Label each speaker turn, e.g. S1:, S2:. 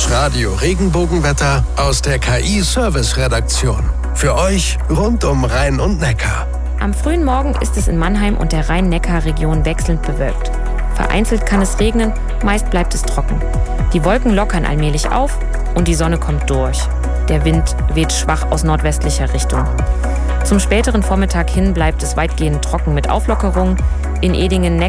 S1: Das Radio Regenbogenwetter aus der KI-Service-Redaktion. Für euch rund um Rhein und Neckar.
S2: Am frühen Morgen ist es in Mannheim und der Rhein-Neckar-Region wechselnd bewölkt. Vereinzelt kann es regnen, meist bleibt es trocken. Die Wolken lockern allmählich auf und die Sonne kommt durch. Der Wind weht schwach aus nordwestlicher Richtung. Zum späteren Vormittag hin bleibt es weitgehend trocken mit Auflockerung. In Edingen